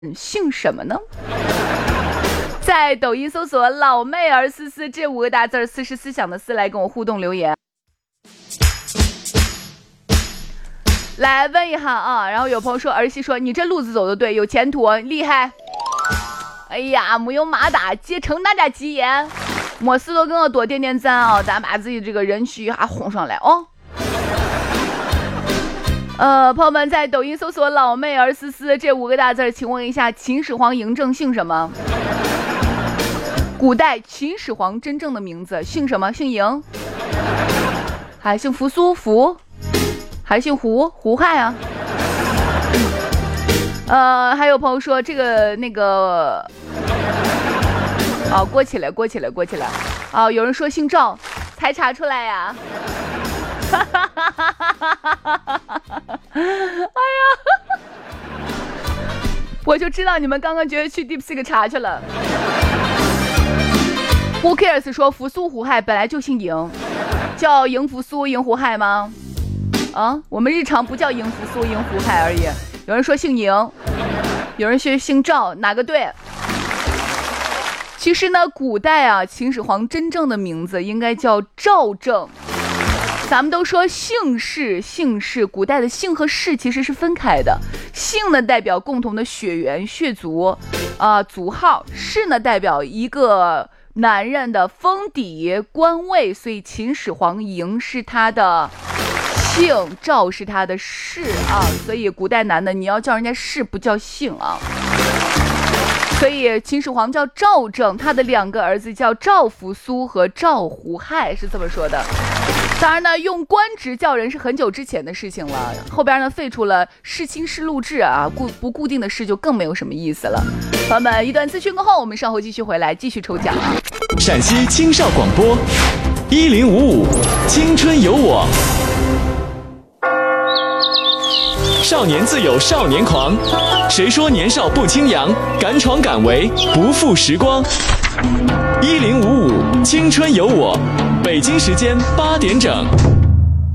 姓什么呢？在抖音搜索老妹儿思思这5个大字，思是思想的思，来跟我互动留言。来问一下啊，然后有朋友说，儿媳说你这路子走得对，有前途，厉害。哎呀，没有马达，接成大家吉言，没事都跟我多点点赞啊，咱把自己这个人气还哄上来哦。朋友们在抖音搜索老妹儿思思这5个大字，请问一下秦始皇嬴政姓什么？古代秦始皇真正的名字姓什么？姓嬴，还姓扶苏扶，还姓胡胡亥啊？还有朋友说这个那个，过起来啊！有人说姓赵，才查出来呀。哎呀，我就知道你们刚刚觉得去 DeepSeek 查去了。Who cares 说扶苏胡亥本来就姓嬴，叫嬴扶苏嬴胡亥吗？我们日常不叫嬴扶苏嬴胡亥而已。有人说姓嬴，有人说姓赵，哪个对？其实呢，古代啊，秦始皇真正的名字应该叫赵政。咱们都说姓氏，古代的姓和氏其实是分开的。姓呢代表共同的血缘血族，族号；氏呢代表一个男人的封邸官位，所以秦始皇嬴是他的姓，赵是他的氏啊。所以古代男的你要叫人家氏不叫姓啊。所以秦始皇叫赵政，他的2个儿子叫赵扶苏和赵胡亥，是这么说的。当然呢，用官职叫人是很久之前的事情了，后边呢废除了世卿世禄制啊，不固定的事就更没有什么意思了。朋友们，一段资讯过后，我们稍后继续回来继续抽奖啊。 陕西青少广播1055青春有我，少年自有少年狂，谁说年少不轻扬？敢闯敢为，不负时光。1055青春有我，北京时间8点整。